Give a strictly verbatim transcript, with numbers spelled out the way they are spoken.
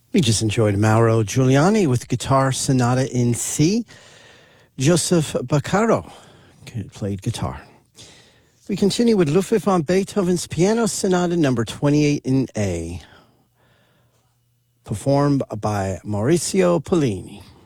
We just enjoyed Mauro Giuliani with Guitar Sonata in C. Joseph Baccaro played guitar. We continue with Ludwig van Beethoven's Piano Sonata number twenty-eight in A, performed by Maurizio Pollini.